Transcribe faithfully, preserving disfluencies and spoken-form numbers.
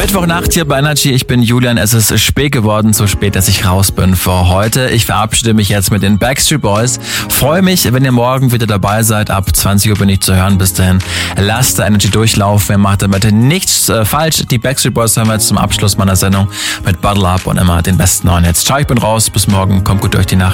Mittwochnacht hier bei Energy. Ich bin Julian. Es ist spät geworden, so spät, dass ich raus bin für heute. Ich verabschiede mich jetzt mit den Backstreet Boys. Freue mich, wenn ihr morgen wieder dabei seid. Ab zwanzig Uhr bin ich zu hören. Bis dahin, lasst Energy durchlaufen. Ihr macht damit nichts äh, falsch. Die Backstreet Boys hören wir jetzt zum Abschluss meiner Sendung mit Bottle Up und immer den besten neuen Hits. Ciao, ich bin raus. Bis morgen. Kommt gut durch die Nacht.